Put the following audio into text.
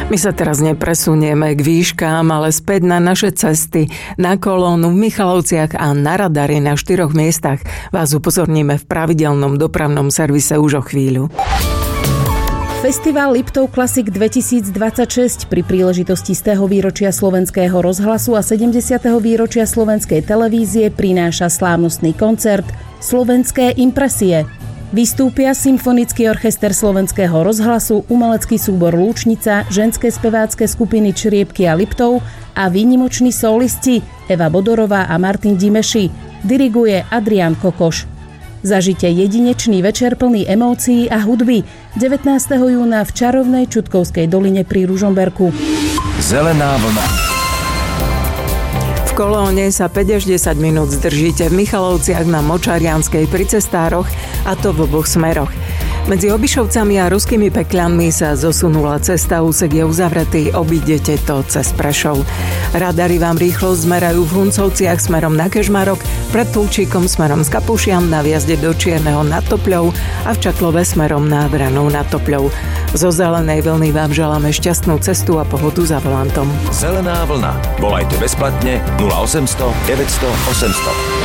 My sa teraz nepresunieme k výškám, ale späť na naše cesty, na Kolónu v Michalovciach a na radare na 4 miestach vás upozorníme v pravidelnom dopravnom servise už o chvíľu. Festival Liptov Classic 2026 pri príležitosti 100. výročia Slovenského rozhlasu a 70. výročia Slovenskej televízie prináša slávnostný koncert Slovenské impresie. Vystúpia Symfonický orchester Slovenského rozhlasu, umelecký súbor Lúčnica, ženské spevácké skupiny Čriepky a Liptov a výnimoční solisti Eva Bodorová a Martin Dimeši. Diriguje Adrián Kokoš. Zažite jedinečný večer plný emócií a hudby 19. júna v čarovnej Čutkovskej doline pri Ružomberku. Zelená vlna. V Kolóne sa 5 až 10 minút zdržíte v Michalovciach na Močarianskej pri cestároch, a to v oboch smeroch. Medzi Obišovcami a Ruskými Pekľanmi sa zosunula cesta, úsek je uzavretý, obídete to cez Prešov. Radary vám rýchlosť zmerajú v Huncovciach smerom na Kežmarok, pred Pulčíkom smerom z Kapušian na vjazde do Čierneho nad Topľou a v Čaklove smerom na Vranou nad Topľou. Zo zelenej vlny vám želáme šťastnú cestu a pohodu za volantom. Zelená vlna. Volajte bezplatne 0800 900 800.